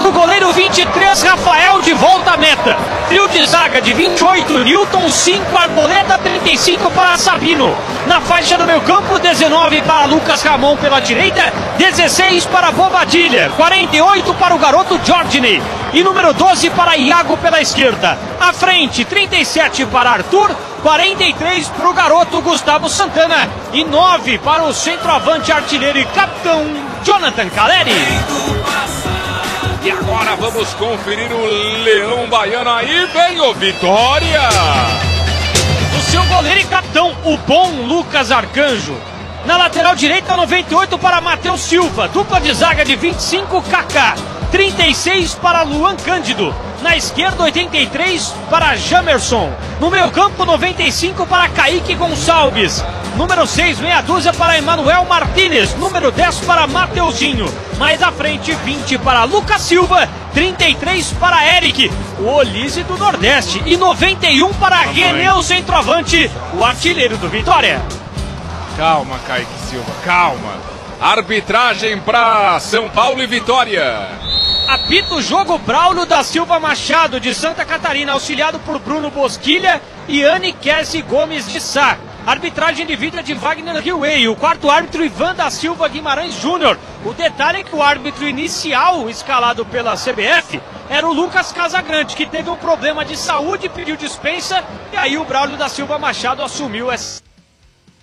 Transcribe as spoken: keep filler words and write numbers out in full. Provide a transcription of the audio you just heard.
O goleiro vinte e três, Rafael, de volta à meta. Trio de zaga de vinte e oito, Newton, cinco, Arboleda, trinta e cinco para Sabino. Na faixa do meio campo, dezenove para Lucas Ramon pela direita, dezesseis para Bobadilha, quarenta e oito para o garoto Jorginho e número doze para Iago pela esquerda. À frente, trinta e sete para Arthur, quarenta e três para o garoto Gustavo Santana e nove para o centroavante, artilheiro e capitão Jonathan Caleri. E agora vamos conferir o Leão Baiano. Aí vem o Vitória. O seu goleiro e capitão, o bom Lucas Arcanjo. Na lateral direita, noventa e oito para Matheus Silva. Dupla de zaga de vinte e cinco, Kaká. trinta e seis para Luan Cândido. Na esquerda, oitenta e três para Jamerson. No meio campo, noventa e cinco para Kaique Gonçalves. Número seis, meia dúzia para Emanuel Martínez. Número dez para Mateuzinho. Mais à frente, vinte para Lucas Silva. trinta e três para Eric, o Olise do Nordeste. E noventa e um para René, o centroavante, o artilheiro do Vitória. Calma, Kaique Silva, calma. Arbitragem para São Paulo e Vitória. Apita o jogo Braulio da Silva Machado, de Santa Catarina, auxiliado por Bruno Bosquilha e Anne Kessi Gomes de Sá. Arbitragem de vídeo é de Wagner Hillway. O quarto árbitro, Ivan da Silva Guimarães Júnior. O detalhe é que o árbitro inicial escalado pela C B F era o Lucas Casagrande, que teve um problema de saúde e pediu dispensa. E aí o Braulio da Silva Machado assumiu essa...